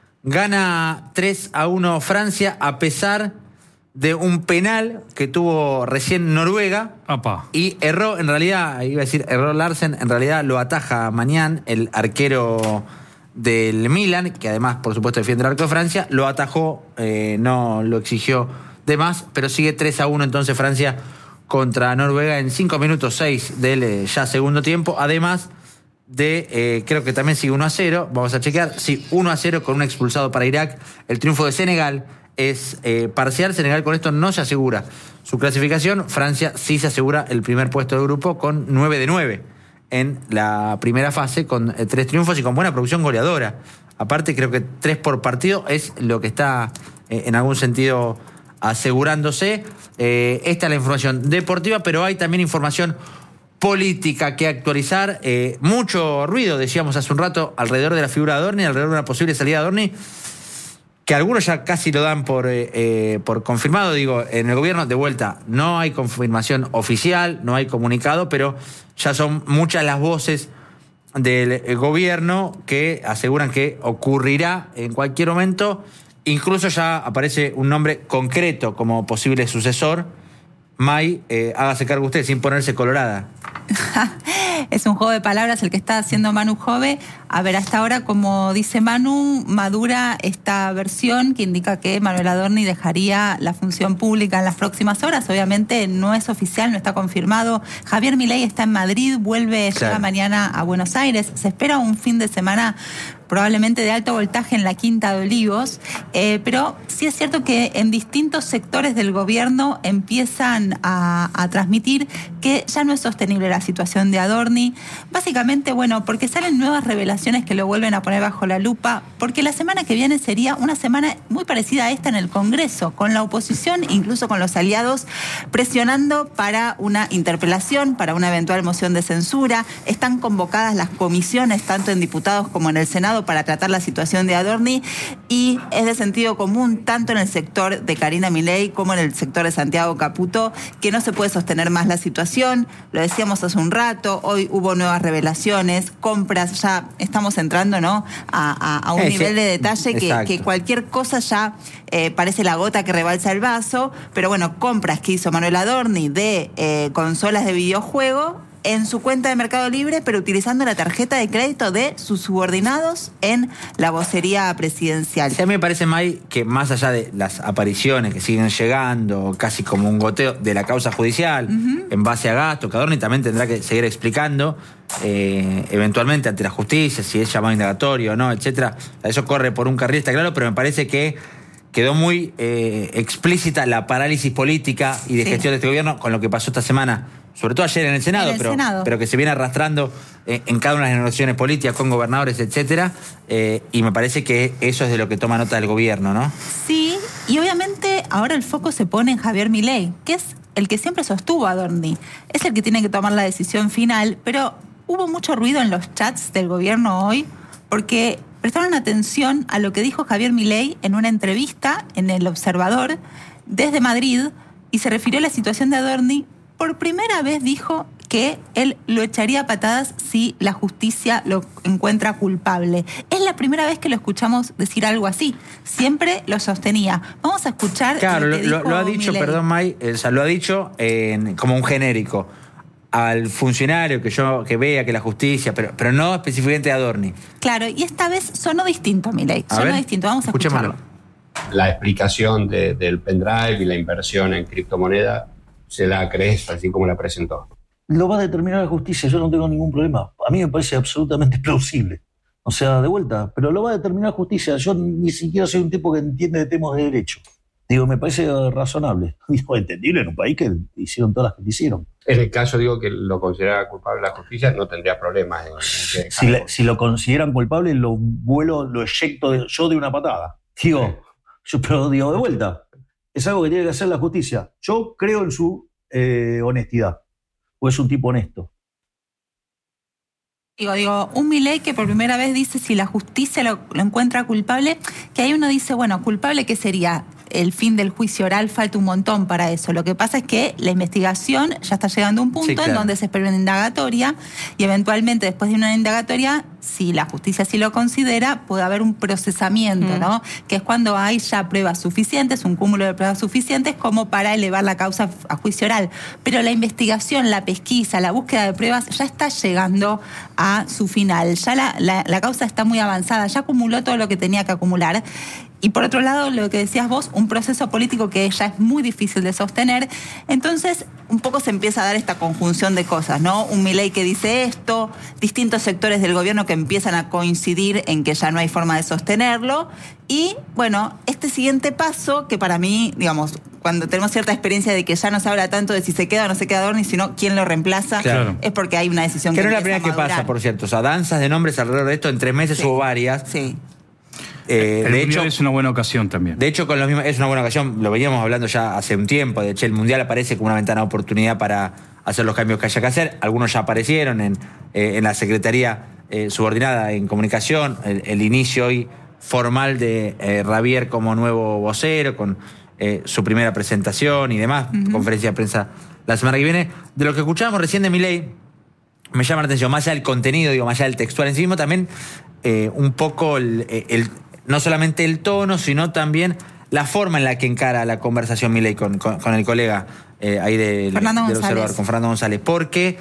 Gana tres a uno Francia a pesar de un penal que tuvo recién Noruega Apa. y erró, en realidad, iba a decir erró Larsen, en realidad lo ataja Mañán, el arquero del Milan, que además, por supuesto, defiende el arco de Francia, lo atajó, eh, no lo exigió de más, pero sigue tres a uno entonces Francia contra Noruega en cinco minutos seis del eh, ya segundo tiempo, además de, eh, creo que también sigue uno a cero, vamos a chequear, sí, uno a cero con un expulsado para Irak, el triunfo de Senegal es eh, parcial, Senegal con esto no se asegura su clasificación, Francia sí se asegura el primer puesto de grupo con nueve de nueve en la primera fase, con eh, tres triunfos y con buena producción goleadora. Aparte, creo que tres por partido es lo que está eh, en algún sentido asegurándose. Eh, esta es la información deportiva, pero hay también información política que actualizar. Eh, mucho ruido, decíamos hace un rato, alrededor de la figura de Adorni, alrededor de una posible salida de Adorni, que algunos ya casi lo dan por, eh, eh, por confirmado. Digo, en el gobierno, de vuelta, no hay confirmación oficial, no hay comunicado, pero ya son muchas las voces del eh, gobierno que aseguran que ocurrirá en cualquier momento. Incluso ya aparece un nombre concreto como posible sucesor. May, eh, hágase cargo usted sin ponerse colorada. Es un juego de palabras el que está haciendo Manu Jove. A ver, hasta ahora, como dice Manu, madura esta versión que indica que Manuel Adorni dejaría la función pública en las próximas horas. Obviamente no es oficial, no está confirmado. Javier Milei está en Madrid, vuelve, Claro. llega mañana a Buenos Aires. Se espera un fin de semana probablemente de alto voltaje en la Quinta de Olivos, eh, pero sí es cierto que en distintos sectores del gobierno empiezan a, a transmitir que ya no es sostenible la situación de Adorni, básicamente, bueno, porque salen nuevas revelaciones que lo vuelven a poner bajo la lupa, porque la semana que viene sería una semana muy parecida a esta en el Congreso, con la oposición, incluso con los aliados, presionando para una interpelación, para una eventual moción de censura. Están convocadas las comisiones, tanto en diputados como en el Senado, para tratar la situación de Adorni, y es de sentido común tanto en el sector de Karina Milei como en el sector de Santiago Caputo que no se puede sostener más la situación. Lo decíamos hace un rato, hoy hubo nuevas revelaciones, compras, ya estamos entrando, ¿no?, a, a, a un Eh, nivel sí. de detalle que, Exacto. que cualquier cosa ya eh, parece la gota que rebalsa el vaso, pero bueno, compras que hizo Manuel Adorni de eh, consolas de videojuego en su cuenta de Mercado Libre, pero utilizando la tarjeta de crédito de sus subordinados en la vocería presidencial. Sí, a mí me parece, May, que más allá de las apariciones que siguen llegando, casi como un goteo de la causa judicial, uh-huh. en base a gasto, que Adorni también tendrá que seguir explicando, eh, eventualmente ante la justicia, si es llamado indagatorio o no, etcétera. Eso corre por un carril, está claro, pero me parece que quedó muy eh, explícita la parálisis política y de Sí. gestión de este gobierno con lo que pasó esta semana, sobre todo ayer en el Senado, En el pero, Senado. pero que se viene arrastrando eh, en cada una de las negociaciones políticas con gobernadores, etcétera, eh, y me parece que eso es de lo que toma nota del gobierno, ¿no? Sí, y obviamente ahora el foco se pone en Javier Milei, que es el que siempre sostuvo a Adorni. Es el que tiene que tomar la decisión final, pero hubo mucho ruido en los chats del gobierno hoy, porque prestaron atención a lo que dijo Javier Milei en una entrevista en El Observador desde Madrid, y se refirió a la situación de Adorni. Por primera vez dijo que él lo echaría a patadas si la justicia lo encuentra culpable. Es la primera vez que lo escuchamos decir algo así. Siempre lo sostenía. Vamos a escuchar Claro, lo lo, que lo- dijo lo ha dicho, Milei. perdón, May, o sea, lo ha dicho en- como un genérico al funcionario que yo que vea que la justicia, pero, pero no específicamente a Adorni. Claro, y esta vez sonó distinto, Milei. A Sonó ver, distinto. Vamos a escuchémoslo. escucharlo. La explicación de- del pendrive y la inversión en criptomoneda se la crees así como la presentó. Lo va a determinar la justicia, yo no tengo ningún problema. A mí me parece absolutamente plausible. O sea, de vuelta, pero lo va a determinar la justicia. Yo ni siquiera soy un tipo que entiende de temas de derecho. Digo, me parece razonable. Digo, entendible en un país que hicieron todas las que hicieron. En el caso, digo, que lo considerara culpable la justicia, no tendría problemas. En, en que si, le, si lo consideran culpable, lo vuelo, lo eyecto de, yo de una patada. Digo, yo, pero digo, de vuelta, es algo que tiene que hacer la justicia. Yo creo en su eh, honestidad, o es un tipo honesto. Digo, digo, un Milei que por primera vez dice si la justicia lo, lo encuentra culpable, que ahí uno dice, bueno, culpable, ¿qué sería? El fin del juicio oral, falta un montón para eso. Lo que pasa es que la investigación ya está llegando a un punto sí, claro. en donde se espera una indagatoria y eventualmente después de una indagatoria, si la justicia así lo considera, puede haber un procesamiento, mm. ¿no? Que es cuando hay ya pruebas suficientes, un cúmulo de pruebas suficientes como para elevar la causa a juicio oral. Pero la investigación, la pesquisa, la búsqueda de pruebas ya está llegando a su final. Ya la, la, la causa está muy avanzada, ya acumuló todo lo que tenía que acumular. Y por otro lado, lo que decías vos, un proceso político que ya es muy difícil de sostener. Entonces, un poco se empieza a dar esta conjunción de cosas, ¿no? Un Milei que dice esto, distintos sectores del gobierno que empiezan a coincidir en que ya no hay forma de sostenerlo. Y, bueno, este siguiente paso, que para mí, digamos, cuando tenemos cierta experiencia de que ya no se habla tanto de si se queda o no se queda Adorni, sino quién lo reemplaza, claro. es porque hay una decisión que, que no es la primera que pasa, por cierto. O sea, danzas de nombres alrededor de esto, en tres meses sí. hubo varias. Sí. Eh, el de Mundial hecho, es una buena ocasión también. De hecho, con los mismos, es una buena ocasión, lo veníamos hablando ya hace un tiempo. De hecho, el Mundial aparece como una ventana de oportunidad para hacer los cambios que haya que hacer. Algunos ya aparecieron en, eh, en la Secretaría eh, subordinada en comunicación. El, el inicio hoy formal de eh, Ravier como nuevo vocero, con eh, su primera presentación y demás, uh-huh. conferencia de prensa la semana que viene. De lo que escuchábamos recién de Milei, me llama la atención, más allá del contenido, digo, más allá del textual en sí mismo, también eh, un poco el, el no solamente el tono, sino también la forma en la que encara la conversación Milei con, con, con el colega eh, ahí de, Fernando del observador, con Fernando González. Porque,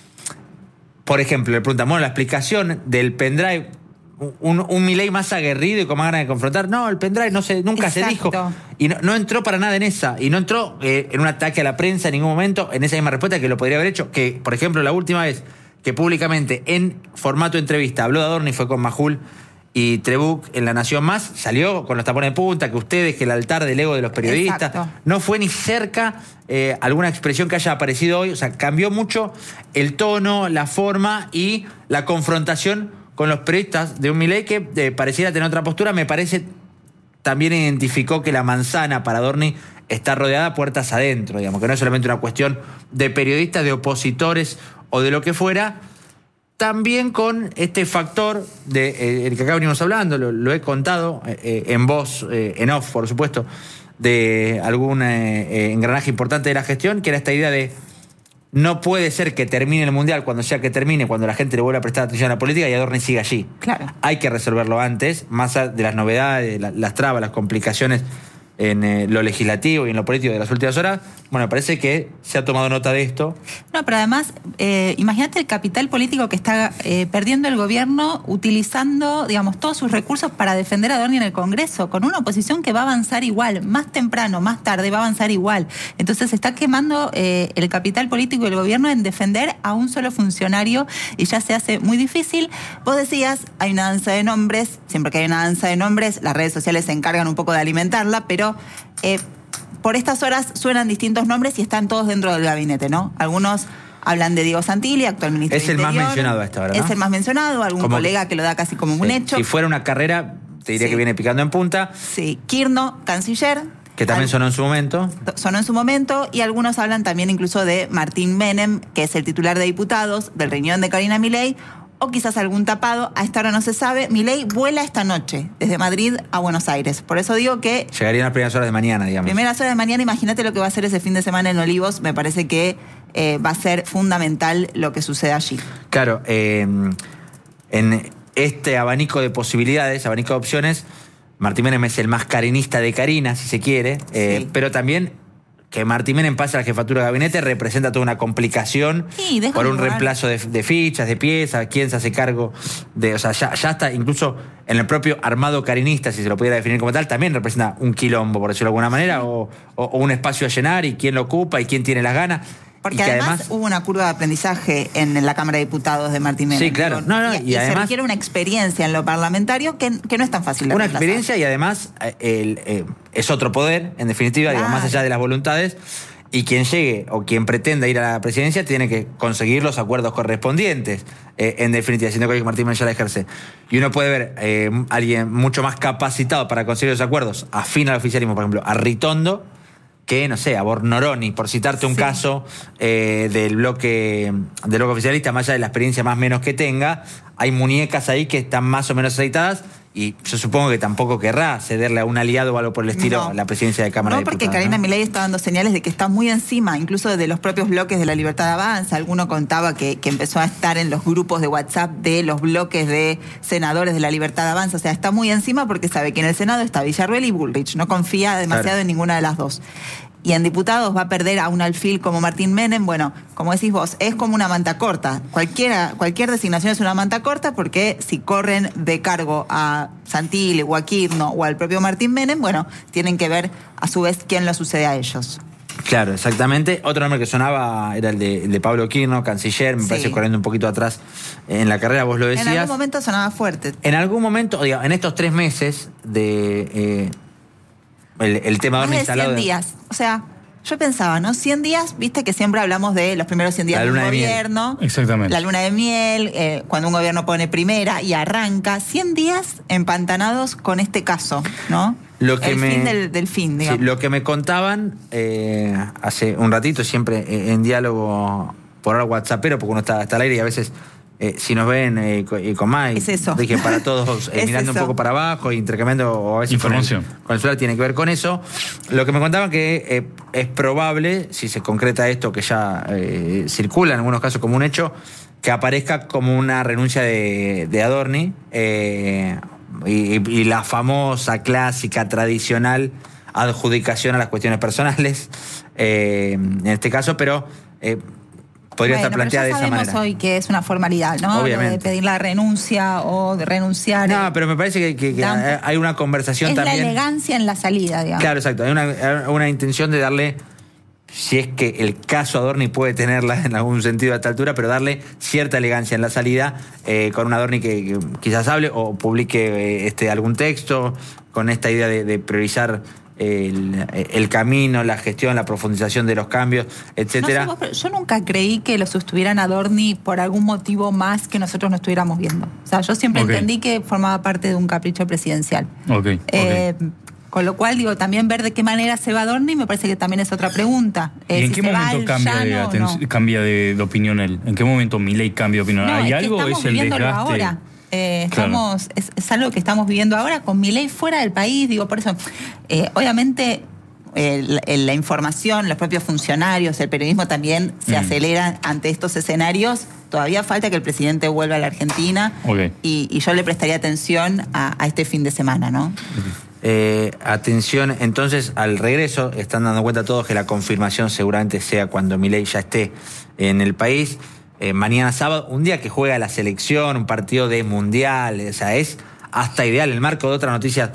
por ejemplo, le preguntan, bueno, la explicación del pendrive, un, un Milei más aguerrido y con más ganas de confrontar. No, el pendrive no se, nunca Exacto. se dijo. Y no, no entró para nada en esa. Y no entró eh, en un ataque a la prensa en ningún momento, en esa misma respuesta que lo podría haber hecho. Que, por ejemplo, la última vez que públicamente, en formato de entrevista, habló de Adorni fue con Majul y Trebuch en La Nación Más, salió con los tapones de punta, que ustedes, que el altar del ego de los periodistas. Exacto. No fue ni cerca eh, alguna expresión que haya aparecido hoy. O sea, cambió mucho el tono, la forma y la confrontación con los periodistas de un Milei que eh, pareciera tener otra postura. Me parece, también identificó que la manzana para Adorni está rodeada puertas adentro, digamos, que no es solamente una cuestión de periodistas, de opositores o de lo que fuera. También con este factor de eh, el que acá venimos hablando, lo, lo he contado eh, en voz, eh, en off, por supuesto, de algún eh, engranaje importante de la gestión, que era esta idea de no puede ser que termine el Mundial cuando sea que termine, cuando la gente le vuelva a prestar atención a la política y Adorni siga allí. Claro. Hay que resolverlo antes, más de las novedades, la, las trabas, las complicaciones en eh, lo legislativo y en lo político de las últimas horas. Bueno, parece que se ha tomado nota de esto. No, pero además, eh, imagínate el capital político que está eh, perdiendo el gobierno utilizando, digamos, todos sus recursos para defender a Adorni en el Congreso, con una oposición que va a avanzar igual, más temprano, más tarde, va a avanzar igual. Entonces se está quemando eh, el capital político del gobierno en defender a un solo funcionario y ya se hace muy difícil. Vos decías, hay una danza de nombres, siempre que hay una danza de nombres, las redes sociales se encargan un poco de alimentarla, pero Eh, por estas horas suenan distintos nombres y están todos dentro del gabinete, ¿no? Algunos hablan de Diego Santilli, actual ministro Es del el Interior. más mencionado a esta hora, ¿no? Es el más mencionado, algún Como colega que lo da casi como sí. un hecho. Si fuera una carrera, te diría sí. que viene picando en punta. Sí, Kirchner, canciller. Que también sonó en su momento. Sonó en su momento, y algunos hablan también incluso de Martín Menem, que es el titular de diputados, del riñón de Karina Milei, o quizás algún tapado, a esta hora no se sabe. Milei vuela esta noche, desde Madrid a Buenos Aires. Por eso digo que... Llegarían las primeras horas de mañana, digamos. Primeras horas de mañana, imagínate lo que va a hacer ese fin de semana en Olivos. Me parece que eh, va a ser fundamental lo que sucede allí. Claro, eh, en este abanico de posibilidades, abanico de opciones, Martín Menem es el más carinista de Karina, si se quiere, eh, sí. pero también... que Martín Menem pase a la jefatura de gabinete representa toda una complicación sí, por un lugar. reemplazo de, de fichas, de piezas, quién se hace cargo de... O sea, ya, ya está incluso en el propio armado carinista, si se lo pudiera definir como tal, también representa un quilombo, por decirlo de alguna manera, o, o, o un espacio a llenar y quién lo ocupa y quién tiene las ganas. Porque y que además, además hubo una curva de aprendizaje en la Cámara de Diputados de Martín Menem. Sí, claro. Digo, No, no, y, y y además- se requiere una experiencia en lo parlamentario que, que no es tan fácil de Una reemplazar. experiencia y además eh, el, eh, es otro poder, en definitiva, Claro. digo, más allá de las voluntades. Y quien llegue o quien pretenda ir a la presidencia tiene que conseguir los acuerdos correspondientes, eh, en definitiva, siendo que Martín Menem ya la ejerce. Y uno puede ver eh, alguien mucho más capacitado para conseguir los acuerdos, afín al oficialismo, por ejemplo, a Ritondo, que, no sé, a Bornoroni, por citarte un Sí. caso eh, del bloque del bloque oficialista, más allá de la experiencia más o menos que tenga, hay muñecas ahí que están más o menos aceitadas. Y yo supongo que tampoco querrá cederle a un aliado o algo por el estilo No. la presidencia de Cámara No, de porque Diputados. Karina ¿no? Milei está dando señales de que está muy encima, incluso de los propios bloques de la Libertad Avanza. Alguno contaba que, que empezó a estar en los grupos de WhatsApp de los bloques de senadores de la Libertad Avanza. O sea, está muy encima porque sabe que en el Senado está Villarruel y Bullrich. No confía demasiado Claro. en ninguna de las dos. Y en diputados va a perder a un alfil como Martín Menem. Bueno, como decís vos, es como una manta corta. Cualquiera, cualquier designación es una manta corta porque si corren de cargo a Santilli o a Kirchner o al propio Martín Menem, bueno, tienen que ver a su vez quién lo sucede a ellos. Claro, exactamente. Otro nombre que sonaba era el de, el de Pablo Kirchner, canciller, me Sí. parece corriendo un poquito atrás en la carrera, vos lo En decías. algún momento sonaba fuerte. En algún momento, digo, en estos tres meses de eh, el, el tema Más de de instalado. cien días. O sea, yo pensaba, ¿no? cien días, viste que siempre hablamos de los primeros cien días La de un luna de miel. gobierno. Exactamente. La luna de miel, eh, cuando un gobierno pone primera y arranca. cien días empantanados con este caso, ¿no? Lo que El me- fin del, del fin, Sí, digamos. lo que me contaban eh, hace un ratito, siempre eh, en diálogo por ahora WhatsAppero, porque uno está hasta al aire y a veces, eh, si nos ven eh, co- y con más, y Es eso. dije para todos, eh, Es mirando un eso. poco para abajo, intercambiando o a veces con el, Información. con el celular tiene que ver con eso. Lo que me contaban que eh, es probable, si se concreta esto que ya eh, circula en algunos casos como un hecho, que aparezca como una renuncia de, de Adorni, eh, y, y la famosa, clásica, tradicional adjudicación a las cuestiones personales, eh, en este caso, pero eh, podría Bueno, estar planteada de pero ya esa sabemos manera. hoy que es una formalidad, ¿no? Obviamente. Lo de pedir la renuncia o de renunciar. No, pero me parece que, que- que Dan- hay una conversación es también. la elegancia en la salida, digamos. Claro, exacto. Hay una, una intención de darle, si es que el caso Adorni puede tenerla en algún sentido a esta altura, pero darle cierta elegancia en la salida, eh, con un Adorni que, que quizás hable o publique eh, este, algún texto, con esta idea de, de priorizar el, el camino, la gestión, la profundización de los cambios, No sé etcétera. vos, pero yo nunca creí que lo sostuvieran a Adorni por algún motivo más que nosotros no estuviéramos viendo. O sea, yo siempre Ok. entendí que formaba parte de un capricho presidencial. Ok, ok. Eh, con lo cual, digo, también ver de qué manera se va Adorni me parece que también es otra pregunta. Eh, ¿Y en si qué se va momento al cambia, de, llano o aten- no. cambia de, de opinión él? ¿En qué momento Milei cambia de opinión? No, ¿Hay es que algo o estamos es el viviéndolo desgaste? ahora. Eh, Claro. estamos, es, es algo que estamos viviendo ahora con Milei fuera del país, digo, por eso, eh, obviamente eh, la, la información, los propios funcionarios, el periodismo también se Mm. aceleran ante estos escenarios. Todavía falta que el presidente vuelva a la Argentina Ok. y, y yo le prestaría atención a, a este fin de semana, ¿no? Eh, atención, entonces, al regreso, están dando cuenta todos que la confirmación seguramente sea cuando Milei ya esté en el país. Eh, mañana sábado, un día que juega la selección, un partido de mundial, o sea, es hasta ideal, en el marco de otras noticias,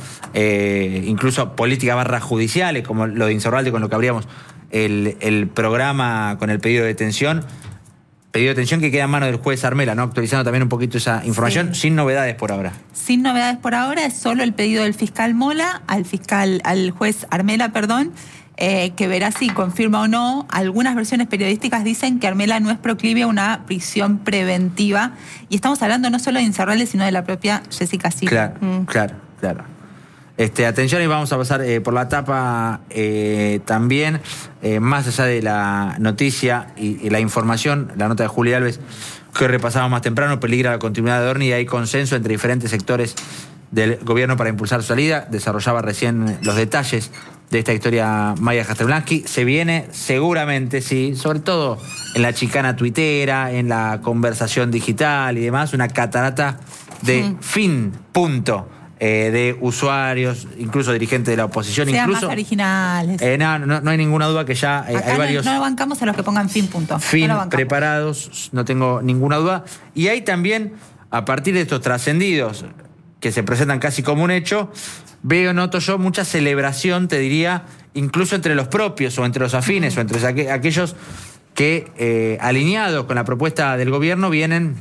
eh, incluso políticas barra judiciales, como lo de Insaurralde, con lo que abríamos el, el programa con el pedido de detención. Pedido de detención que queda en manos del juez Armela, ¿no? Actualizando también un poquito esa información, Sí. sin novedades por ahora. Sin novedades por ahora, es solo el pedido del fiscal Mola al fiscal, al juez Armela, perdón, eh, que verá si confirma o no. Algunas versiones periodísticas dicen que Armela no es proclive a una prisión preventiva. Y estamos hablando no solo de Insaurralde, sino de la propia Jessica Silva. Claro, claro, claro. Este, atención, y vamos a pasar eh, por la tapa eh, también, eh, más allá de la noticia y, y la información, la nota de Juli Alves, que repasamos más temprano, peligra la continuidad de Adorni y hay consenso entre diferentes sectores del gobierno para impulsar su salida. Desarrollaba recién los detalles de esta historia Maya Jastrzeblanski. Se viene seguramente, sí, sobre todo en la chicana tuitera, en la conversación digital y demás, una catarata de Mm. fin, punto. Eh, de usuarios, incluso dirigentes de la oposición, Sean incluso. más originales. Eh, no, no, no hay ninguna duda que ya eh, Acá hay no- varios no, lo bancamos a los que pongan fin, punto. fin No lo bancamos. preparados, no tengo ninguna duda. Y hay también, a partir de estos trascendidos que se presentan casi como un hecho, veo, noto yo, mucha celebración, te diría, incluso entre los propios o entre los afines o entre aqu- aquellos que eh, alineados con la propuesta del gobierno vienen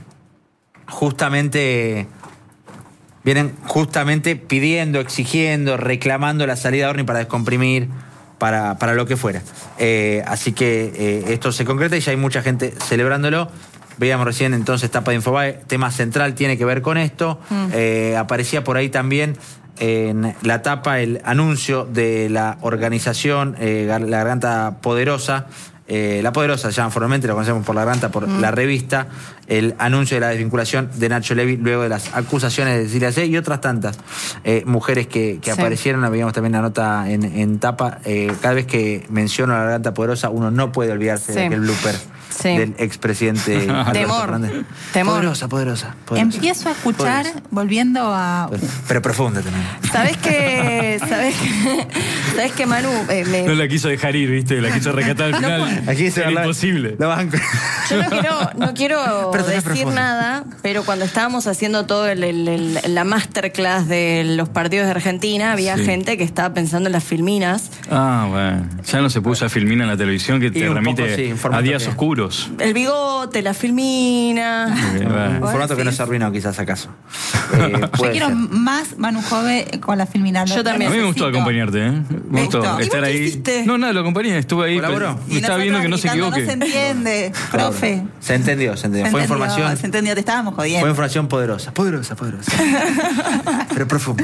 justamente... Vienen justamente pidiendo, exigiendo, reclamando la salida de Orni para descomprimir, para, para lo que fuera. Eh, así que eh, esto se concreta y ya hay mucha gente celebrándolo. Veíamos recién entonces tapa de Infobae, tema central tiene que ver con esto. Mm. Eh, aparecía por ahí también en la tapa el anuncio de la organización eh, La Garganta Poderosa. Eh, la Poderosa se llama formalmente, lo conocemos por La Garganta, por mm. la revista, el anuncio de la desvinculación de Nacho Levi luego de las acusaciones de Cecilia C. y otras tantas eh, mujeres que, que sí. aparecieron. Veíamos también la nota en, en tapa. Eh, cada vez que menciono La Garganta Poderosa, uno no puede olvidarse sí. de aquel blooper sí. del expresidente Temor. Temor. Poderosa, poderosa, poderosa. Empiezo a escuchar, poderosa. volviendo a... Pero profunda también. ¿Sabes qué? ¿Sabes qué? ¿Sabes qué, Manu? Eh, me... No la quiso dejar ir, ¿viste? La quiso rescatar al final. No, aquí se era imposible. La banco. Yo no quiero, no quiero decir profundo. nada, pero cuando estábamos haciendo todo el, el, el, la masterclass de los partidos de Argentina, había sí. gente que estaba pensando en las filminas. Ah, bueno. Ya no se puso a filmina en la televisión que te remite sí, a días que... oscuros. El bigote, la filmina. Sí, bueno. Un formato sí. que no se arruinó quizás acaso. Eh, Yo quiero ser. más Manu Jove con la filmina. Yo también. A mí me gustó acompañarte, ¿eh? Me gustó, gustó. estar ahí. Hiciste? No, nada, lo acompañé, estuve ahí. ¿Colaboró? Me estaba viendo que no se equivoque. No se entiende, claro. profe. Se entendió, se entendió. Se Fue entendió, información. Se entendió, te estábamos jodiendo. Fue información poderosa. Poderosa, poderosa. Pero profunda.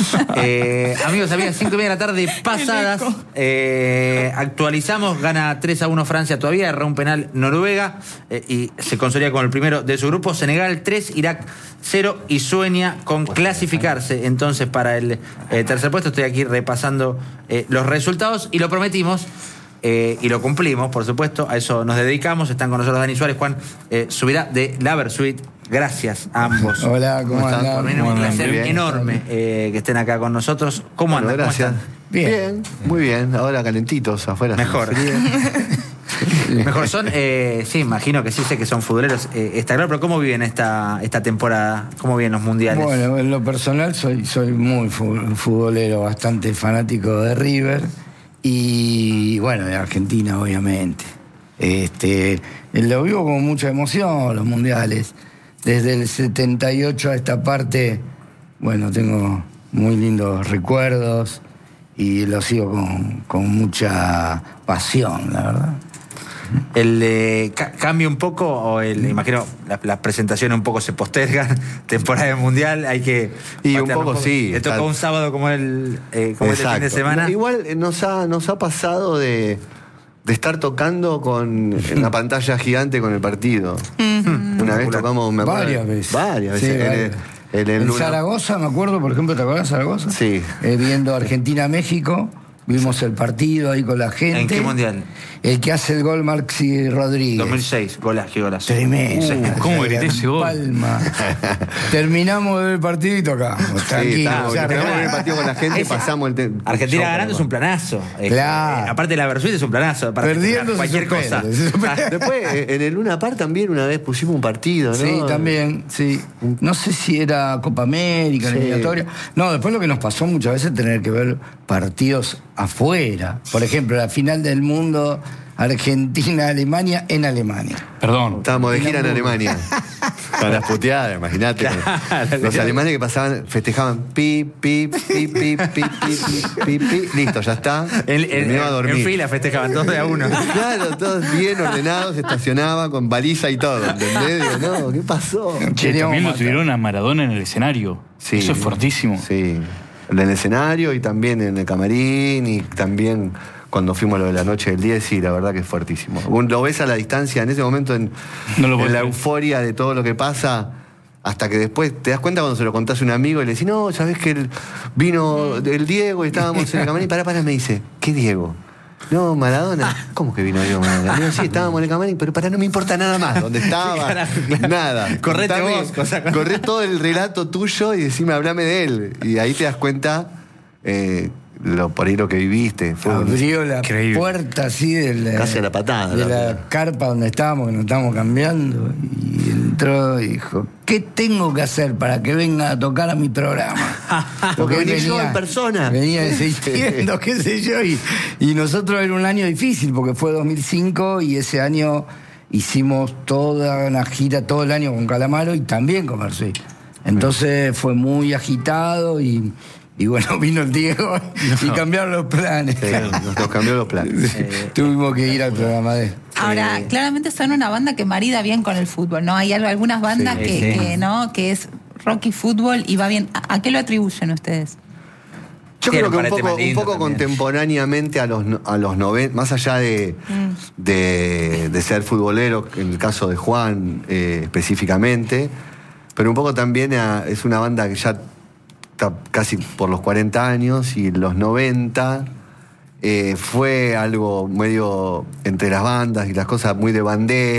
Eh, amigos, amigas, cinco y media de la tarde pasadas. Eh, actualizamos, gana tres a uno Francia todavía, erró un penal Noruega eh, y se consolida con el primero de su grupo. Senegal tres, Irak cero y sueña con clasificarse entonces para el eh, tercer puesto. Estoy aquí repasando eh, los resultados y lo prometimos. Eh, y lo cumplimos, por supuesto, a eso nos dedicamos. Están con nosotros Dani Suárez, Juan eh, Subirá de la Versuit. Gracias a ambos. Hola, ¿cómo, ¿Cómo están? Por mí un placer enorme eh, que estén acá con nosotros. ¿Cómo andan? Bueno, gracias. ¿Cómo bien. bien, muy bien. Ahora calentitos afuera. Mejor. Mejor son, eh, sí, imagino que sí, sé que son futboleros, eh, está claro, pero ¿cómo viven esta, esta temporada? ¿Cómo viven los mundiales? Bueno, en lo personal soy, soy muy futbolero, bastante fanático de River. Y bueno, de Argentina, obviamente. Este, lo vivo con mucha emoción, los mundiales. Desde el setenta y ocho a esta parte, bueno, tengo muy lindos recuerdos y lo sigo con, con mucha pasión, la verdad. ¿El eh, ca- cambia un poco o el, imagino las la presentaciones un poco se postergan, temporada de mundial, hay que... Y un poco, un poco sí. Le tocó un sábado como el, eh, como este fin de semana. Igual nos ha, nos ha pasado de, de estar tocando con en la pantalla gigante con el partido. Mm-hmm. Una vez tocamos... Me acuerdo, varias veces. Varias veces. Sí, en, varias. El, en, el en Luna. Zaragoza, me acuerdo, por ejemplo, ¿te acuerdas de Zaragoza? Sí. Eh, viendo Argentina-México. Vimos el partido ahí con la gente. ¿En qué mundial? El que hace el gol, Maxi Rodríguez. dos mil seis, golazo, qué golazo. Tremendo. Uh, ¿Cómo grité ese gol? Palma. Terminamos el partido y tocamos. Tranquilo. Sí, o sea, terminamos el partido con la gente, ese, pasamos el... Te- Argentina el ganando es un planazo. Claro. Eh, aparte de la Versuit es un planazo. Para perdiendo cualquier cosa. Después, en el Luna Park también una vez pusimos un partido, ¿no? Sí, también, sí. No sé si era Copa América, sí. eliminatoria. No, después lo que nos pasó muchas veces tener que ver partidos afuera. Por ejemplo, la final del mundo Argentina-Alemania en Alemania. Perdón. Estábamos de gira en Alemania. Con las puteadas, imagínate. Claro, los alemanes que pasaban, festejaban pi, pi, pi, pi, pi, pi, pi, pi, listo, ya está. El, el, me iba a dormir. En fila festejaban todos de a uno. Claro, todos bien ordenados, estacionaban con baliza y todo, ¿entendés? Digo, no, ¿qué pasó? Che, también lo tuvieron a Maradona en el escenario. Sí, eso es fortísimo. Sí, en el escenario y también en el camarín y también... Cuando fuimos a lo de la noche del diez, sí, la verdad que es fuertísimo. Lo ves a la distancia, en ese momento, en, no lo en la euforia de todo lo que pasa, hasta que después te das cuenta cuando se lo contás a un amigo y le decís, no, ¿sabés que el, vino el Diego y estábamos en el camarín? Pará, pará, me dice, ¿qué Diego? No, Maradona. ¿Cómo que vino Diego Maradona? Digo, sí, estábamos en el camarín, pero pará, no me importa nada más. ¿Dónde estaba? Carajo, claro. Nada. Correte Contame, vos. Cosa, cosa. Corré todo el relato tuyo y decime, hablame de él. Y ahí te das cuenta... Eh, Lo, por ahí lo que viviste fue abrió la increíble. Puerta así de la, casi a la patada de la la carpa donde estábamos, que nos estábamos cambiando y el entró y dijo, ¿qué tengo que hacer para que venga a tocar a mi programa? Porque venía yo en persona. Venía diciendo, qué sé yo, y, y nosotros era un año difícil, porque fue dos mil cinco y ese año hicimos toda una gira, todo el año con Calamaro y también con Mercedes. Entonces fue muy agitado y... Y bueno, vino el Diego y no. cambiaron los planes. Sí, nos, nos cambió los planes. Eh, Tuvimos que ir al programa de... Ahora, eh, claramente son una banda que marida bien con el fútbol, ¿no? Hay algo, algunas bandas sí, que, sí. que, ¿no? que es rock y fútbol y va bien. ¿A, a qué lo atribuyen ustedes? Yo Tiene creo que un un poco, un poco también. contemporáneamente a los, a los noventa, más allá de, mm. de, de ser futbolero, en el caso de Juan eh, específicamente, pero un poco también a, es una banda que ya está casi por los cuarenta años y en los noventa eh, fue algo medio entre las bandas y las cosas muy de bandera.